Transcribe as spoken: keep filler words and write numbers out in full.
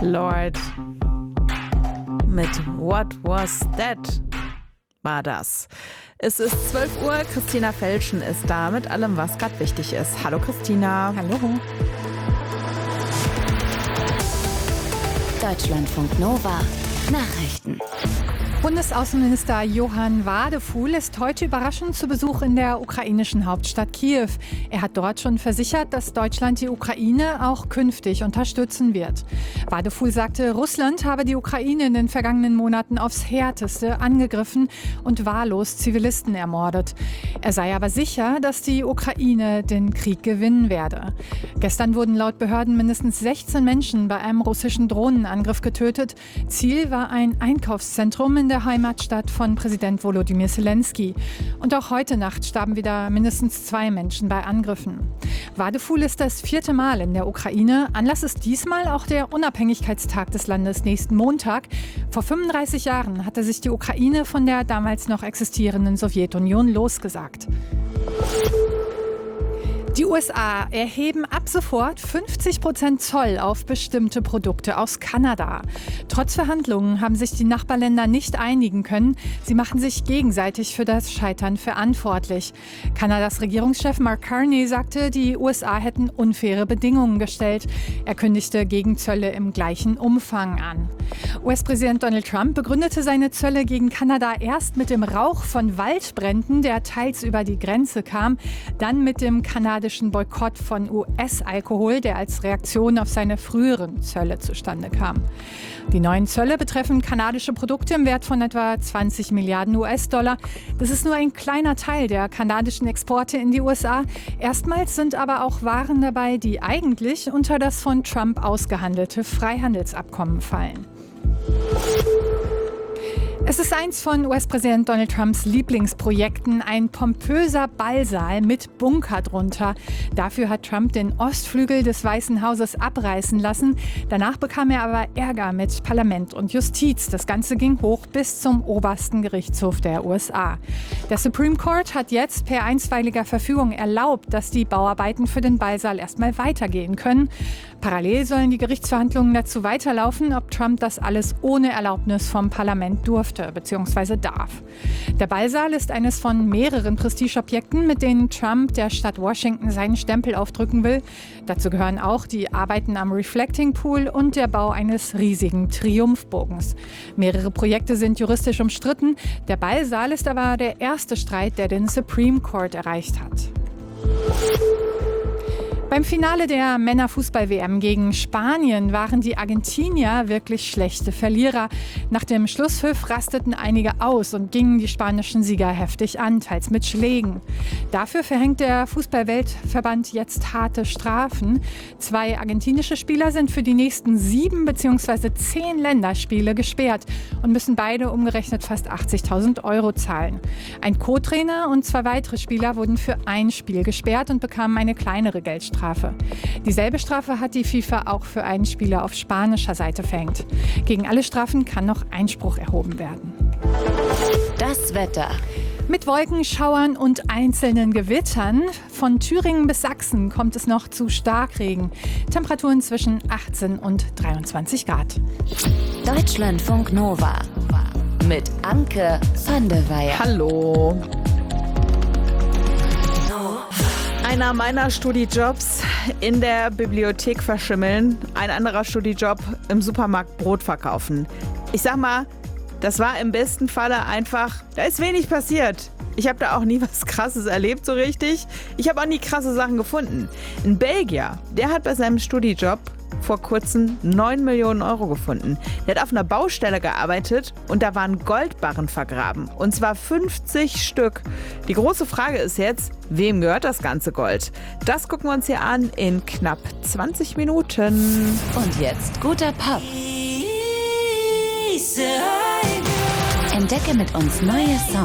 Lord mit What Was That war das. Es ist zwölf Uhr, Christina Felschen ist da mit allem, was gerade wichtig ist. Hallo Christina. Hallo. Deutschlandfunk Nova Nachrichten. Bundesaußenminister Johann Wadefuhl ist heute überraschend zu Besuch in der ukrainischen Hauptstadt Kiew. Er hat dort schon versichert, dass Deutschland die Ukraine auch künftig unterstützen wird. Wadefuhl sagte, Russland habe die Ukraine in den vergangenen Monaten aufs Härteste angegriffen und wahllos Zivilisten ermordet. Er sei aber sicher, dass die Ukraine den Krieg gewinnen werde. Gestern wurden laut Behörden mindestens sechzehn Menschen bei einem russischen Drohnenangriff getötet. Ziel war ein Einkaufszentrum in der Heimatstadt von Präsident Volodymyr Zelensky. Und auch heute Nacht starben wieder mindestens zwei Menschen bei Angriffen. Wadefuhl ist das vierte Mal in der Ukraine. Anlass ist diesmal auch der Unabhängigkeitstag des Landes nächsten Montag. Vor fünfunddreißig Jahren hatte sich die Ukraine von der damals noch existierenden Sowjetunion losgesagt. Die U S A erheben ab sofort fünfzig Prozent Zoll auf bestimmte Produkte aus Kanada. Trotz Verhandlungen haben sich die Nachbarländer nicht einigen können. Sie machen sich gegenseitig für das Scheitern verantwortlich. Kanadas Regierungschef Mark Carney sagte, die U S A hätten unfaire Bedingungen gestellt. Er kündigte Gegenzölle im gleichen Umfang an. U S-Präsident Donald Trump begründete seine Zölle gegen Kanada erst mit dem Rauch von Waldbränden, der teils über die Grenze kam, dann mit dem kanadischen Boykott von U S-Alkohol, der als Reaktion auf seine früheren Zölle zustande kam. Die neuen Zölle betreffen kanadische Produkte im Wert von etwa zwanzig Milliarden U S-Dollar. Das ist nur ein kleiner Teil der kanadischen Exporte in die U S A. Erstmals sind aber auch Waren dabei, die eigentlich unter das von Trump ausgehandelte Freihandelsabkommen fallen. Es ist eins von U S-Präsident Donald Trumps Lieblingsprojekten, ein pompöser Ballsaal mit Bunker drunter. Dafür hat Trump den Ostflügel des Weißen Hauses abreißen lassen. Danach bekam er aber Ärger mit Parlament und Justiz. Das Ganze ging hoch bis zum obersten Gerichtshof der U S A. Der Supreme Court hat jetzt per einstweiliger Verfügung erlaubt, dass die Bauarbeiten für den Ballsaal erstmal weitergehen können. Parallel sollen die Gerichtsverhandlungen dazu weiterlaufen, ob Trump das alles ohne Erlaubnis vom Parlament durfte bzw. darf. Der Ballsaal ist eines von mehreren Prestigeobjekten, mit denen Trump der Stadt Washington seinen Stempel aufdrücken will. Dazu gehören auch die Arbeiten am Reflecting Pool und der Bau eines riesigen Triumphbogens. Mehrere Projekte sind juristisch umstritten. Der Ballsaal ist aber der erste Streit, der den Supreme Court erreicht hat. Beim Finale der Männerfußball-W M gegen Spanien waren die Argentinier wirklich schlechte Verlierer. Nach dem Schlusspfiff rasteten einige aus und gingen die spanischen Sieger heftig an, teils mit Schlägen. Dafür verhängt der Fußball-Weltverband jetzt harte Strafen. Zwei argentinische Spieler sind für die nächsten sieben bzw. zehn Länderspiele gesperrt und müssen beide umgerechnet fast achtzigtausend Euro zahlen. Ein Co-Trainer und zwei weitere Spieler wurden für ein Spiel gesperrt und bekamen eine kleinere Geldstrafe. Dieselbe Strafe hat die FIFA auch für einen Spieler auf spanischer Seite verhängt. Gegen alle Strafen kann noch Einspruch erhoben werden. Das Wetter. Mit Wolken, Schauern und einzelnen Gewittern. Von Thüringen bis Sachsen kommt es noch zu Starkregen. Temperaturen zwischen achtzehn und dreiundzwanzig Grad. Deutschlandfunk Nova mit Anke van der Weyer. Hallo. Einer meiner Studijobs in der Bibliothek verschimmeln, ein anderer Studijob im Supermarkt Brot verkaufen. Ich sag mal, das war im besten Falle einfach, da ist wenig passiert. Ich habe da auch nie was Krasses erlebt so richtig. Ich habe auch nie krasse Sachen gefunden. Ein Belgier, der hat bei seinem Studijob vor kurzem neun Millionen Euro gefunden. Der hat auf einer Baustelle gearbeitet und da waren Goldbarren vergraben. Und zwar fünfzig Stück. Die große Frage ist jetzt, wem gehört das ganze Gold? Das gucken wir uns hier an in knapp zwanzig Minuten. Und jetzt guter Pop. Entdecke mit uns neue Songs.